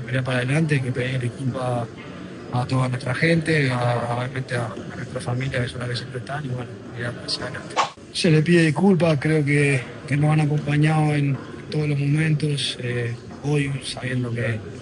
mirar para adelante, que pedir disculpas a toda nuestra gente, obviamente a nuestra familia, que son las que siempre están, y bueno, mirar hacia adelante. Se le pide disculpas, creo que nos han acompañado en todos los momentos, hoy sabiendo